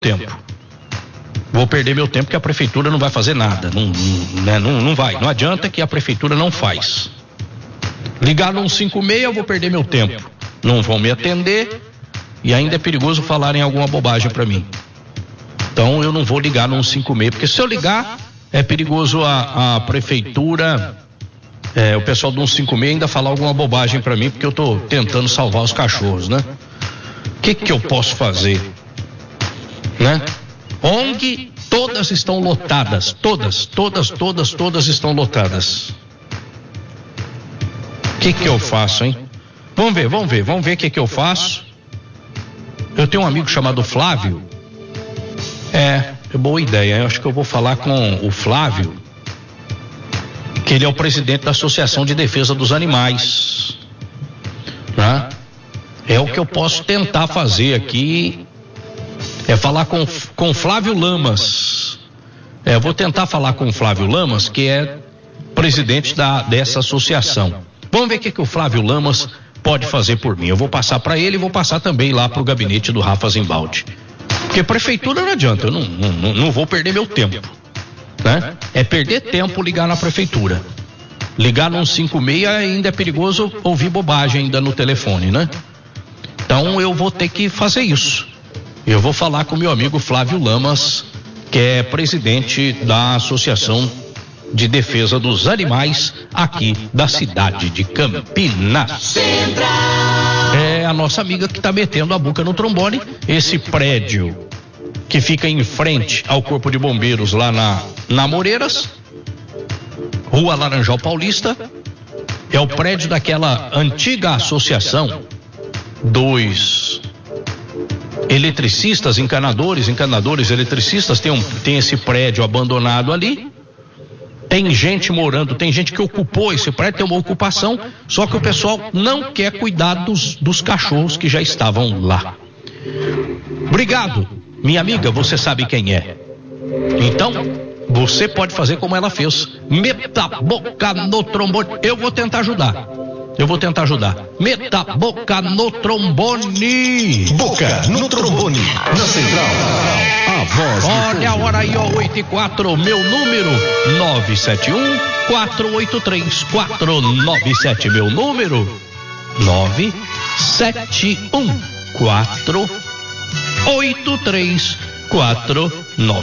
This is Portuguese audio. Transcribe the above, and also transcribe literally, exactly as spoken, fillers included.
tempo. Vou perder meu tempo porque a prefeitura não vai fazer nada. Não, não, né, não, não vai. Não adianta que a prefeitura não faz. Ligar no cento e cinquenta e seis, eu vou perder meu tempo. Não vão me atender e ainda é perigoso falarem alguma bobagem para mim. Então eu não vou ligar no cento e cinquenta e seis, porque se eu ligar é perigoso a, a prefeitura, é, o pessoal do cento e cinquenta e seis ainda falar alguma bobagem para mim, porque eu tô tentando salvar os cachorros, né? O que que eu posso fazer? Né? O N G, todas estão lotadas, todas, todas, todas, todas estão lotadas. O que que eu faço, hein? Vamos ver, vamos ver, vamos ver o que que eu faço. Eu tenho um amigo chamado Flávio. É, é boa ideia. Eu acho que eu vou falar com o Flávio, que ele é o presidente da Associação de Defesa dos Animais. Né? É o que eu posso tentar fazer aqui. É falar com com Flávio Lamas. É, eu vou tentar falar com o Flávio Lamas, que é presidente da dessa associação. Vamos ver o que que o Flávio Lamas pode fazer por mim. Eu vou passar para ele e vou passar também lá pro gabinete do Rafa Zimbaldi. Porque prefeitura não adianta, eu não, não, não vou perder meu tempo, né? É perder tempo ligar na prefeitura. Ligar no cento e cinquenta e seis ainda é perigoso ouvir bobagem ainda no telefone, né? Então eu vou ter que fazer isso. Eu vou falar com meu amigo Flávio Lamas, que é presidente da Associação de Defesa dos Animais aqui da cidade de Campinas. É a nossa amiga que está metendo a boca no trombone. Esse prédio que fica em frente ao Corpo de Bombeiros lá na, na Moreiras, Rua Laranjal Paulista, é o prédio daquela antiga associação dos eletricistas, encanadores, encanadores eletricistas. Tem, um, tem esse prédio abandonado ali. Tem gente morando, tem gente que ocupou esse prédio, tem uma ocupação, só que o pessoal não quer cuidar dos, dos cachorros que já estavam lá. Obrigado, minha amiga, você sabe quem é. Então, você pode fazer como ela fez. Meta a boca no trombone. Eu vou tentar ajudar. Eu vou tentar ajudar. Meta a boca no trombone. Boca no trombone. Na central. A voz. Olha a hora aí, ó, oito e quatro. Meu número nove sete um, quatro oito três, quatro nove sete. Meu número nove sete um, quatro oito três, quatro nove.